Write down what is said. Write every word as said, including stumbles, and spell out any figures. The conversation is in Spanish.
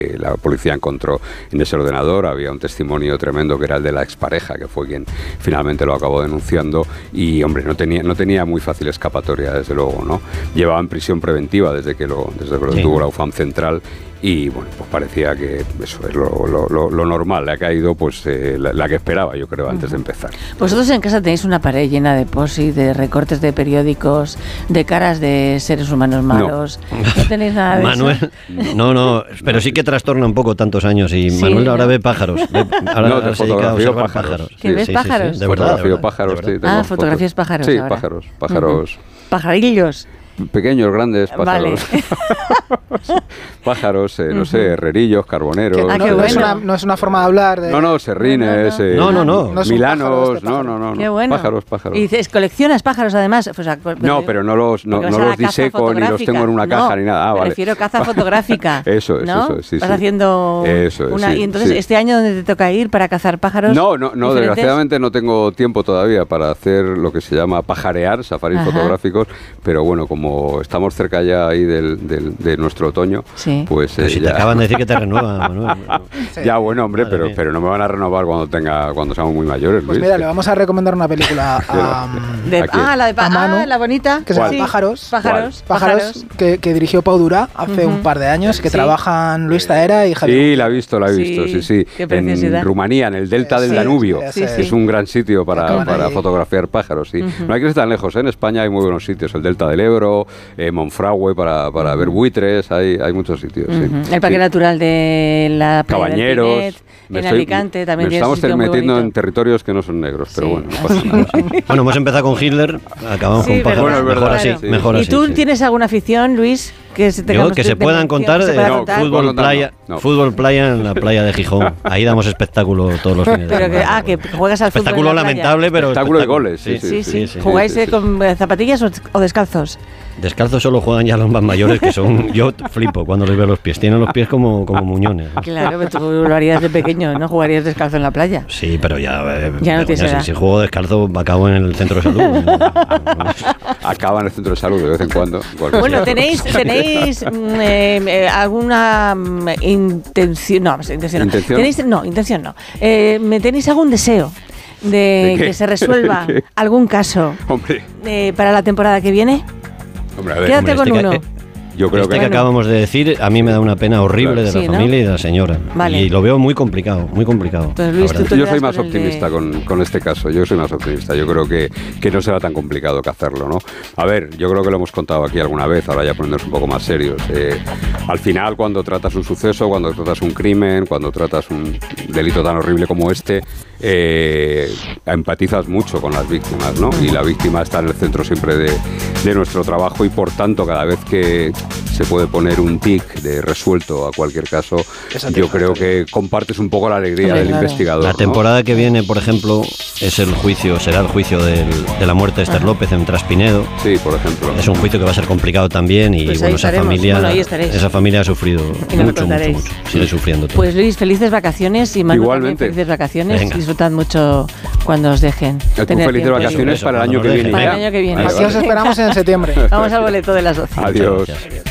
La policía encontró en ese ordenador, había un testimonio tremendo que era el de la expareja, que fue quien finalmente lo acabó denunciando, y hombre, no tenía, no tenía muy fácil escapatoria, desde luego, ¿no? Llevaba en prisión preventiva desde que lo, desde que lo sí. tuvo la U F A M Central, y bueno, pues parecía que eso es lo, lo, lo, lo normal, le ha caído pues eh, la, la que esperaba, yo creo, antes uh-huh. de empezar. Vosotros en casa tenéis una pared llena de post-it, de recortes de periódicos, de caras de seres humanos malos. No, ¿No tenéis nada de Manuel, eso? No, no, pero sí que trastorna un poco tantos años y sí, Manuel ¿no? ahora ve pájaros. Ve, ahora, no, ahora te fotografío pájaros. pájaros. ¿Que sí, ves sí, pájaros? Sí, sí, de verdad, fotografío de verdad, pájaros, de verdad. Sí, ah, fotografías pájaros Sí, ahora. pájaros, pájaros. Uh-huh. Pajarillos. Pequeños, grandes, pájaros. Vale. Pájaros, eh, no uh-huh. sé, herrerillos, carboneros. Ah, no, bueno. es una, no es una forma de hablar. De... No, no, serrines, no, no, no, no, no. Eh, milanos, no, no, no. Qué bueno. Pájaros, pájaros. Y dices, ¿coleccionas pájaros además? O sea, pues, no, pero no los, no, no los diseco ni los tengo en una caja no, ni nada. Ah, me vale. refiero a caza fotográfica. Eso es, ¿no? eso es, sí, Vas sí. haciendo eso es, una... sí, y entonces, sí. ¿este año dónde te toca ir para cazar pájaros? No, no, no, diferentes? desgraciadamente no tengo tiempo todavía para hacer lo que se llama pajarear, safaris Ajá. fotográficos, pero bueno, como estamos cerca ya ahí del, del, de nuestro otoño, sí. pues eh, si ya... te acaban de decir que te renuevan, Manuel. Sí. Ya, bueno, hombre, pero, pero no me van a renovar cuando tenga cuando seamos muy mayores, Pues Luis. mira, le vamos a recomendar una película a, de, ah, la de pa- Manu, ah, la bonita, que se llama sí. Pájaros. Pájaros, Pájaros, pájaros. Que, que dirigió Pau Durá hace uh-huh. un par de años, que sí. trabajan Luis Taera y Javier. Sí, la he visto, la he visto, sí, sí. Qué en Rumanía, en el delta del sí, Danubio, sí, sí. que es un gran sitio para, para ahí. fotografiar pájaros, sí. Uh-huh. No hay que ir tan lejos, ¿eh? En España hay muy buenos sitios, el delta del Ebro, eh, Monfragüe para, para ver buitres, hay, hay muchos sitios, uh-huh. sí. El Parque sí. Natural de la Playa Cabañeros, del Pinet, en estoy, Alicante también me tiene un estamos sitio muy metiendo bonito. en territorios que no son negros, sí. pero bueno, no pasa nada. Bueno, hemos empezado con Hitler, acabamos sí, con pájaros. Bueno, es verdad, mejor así, claro. sí. mejor así. ¿Y tú sí. tienes alguna afición, Luis? Que se, Yo, que se puedan contar, se pueda no, contar. fútbol, no, playa, no, no. fútbol playa en la playa de Gijón. Ahí damos espectáculo todos los fines de Pero que, semana. ah, que juegas al Espectáculo fútbol en la playa. lamentable, pero espectáculo de espectáculo. goles, sí, Sí, sí. sí. sí, sí ¿Jugáis sí, sí, con zapatillas o, o descalzos? Descalzos solo juegan ya los más mayores, que son... Yo flipo cuando les veo los pies. Tienen los pies como, como muñones. Claro, pero tú lo harías de pequeño, ¿no? Jugarías descalzo en la playa. Sí, pero ya... Eh, ya no tienes si, si juego descalzo, acabo en el centro de salud. Acaba en el centro de salud de vez en cuando. Bueno, ¿tenéis, tenéis eh, eh, alguna mm, intención? No, intención no. ¿Intención? ¿Tenéis, no, intención no. Eh, ¿me ¿Tenéis algún deseo de, ¿De que se resuelva algún caso Hombre. eh, para la temporada que viene? Hombre, a ver, Quédate hombre, con este uno. ca- yo creo este que... que acabamos de decir, a mí me da una pena horrible Claro. de la Sí, ¿no? familia y de la señora. Vale. Y lo veo muy complicado, muy complicado. Pues, Luis, la tú verdad. te Yo quedas soy más con el optimista de- con, con este caso, yo soy más optimista, yo creo que, que no será tan complicado que hacerlo, ¿no? A ver, yo creo que lo hemos contado aquí alguna vez, ahora ya poniéndonos un poco más serios. Eh, al final, cuando tratas un suceso, cuando tratas un crimen, cuando tratas un delito tan horrible como este, eh, empatizas mucho con las víctimas, ¿no? Y la víctima está en el centro siempre de, de nuestro trabajo y por tanto cada vez que se puede poner un tic de resuelto a cualquier caso, yo creo que compartes un poco la alegría Hombre, del claro. investigador. La ¿no? temporada que viene, por ejemplo, es el juicio, será el juicio del, de la muerte de Esther López en Traspinedo. Sí, por ejemplo. Es un juicio que va a ser complicado también y Pues ahí bueno, esa estaremos. familia, Bueno, ahí estaréis. esa familia ha sufrido Y nos mucho, mucho, contaréis. mucho. Sigue sufriendo todo. Pues Luis, felices vacaciones y Manu Igualmente. también felices vacaciones. Venga. Disfrutad mucho cuando os dejen. Tú tener felices tiempo vacaciones libre. Eso, para el año cuando que nos viene dejen. Para ya. el año que viene. Vale, Aquí vale. os esperamos en septiembre. Vamos al boleto de las doce. Adiós. Muchas gracias.